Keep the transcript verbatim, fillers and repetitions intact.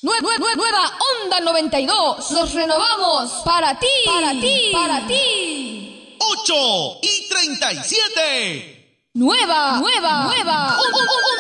Nue- nue- nue- nueva Onda noventa y dos. Nos renovamos para ti, para ti, para ti. ocho y treinta y siete. Nueva, nueva, nueva. Un- un- un-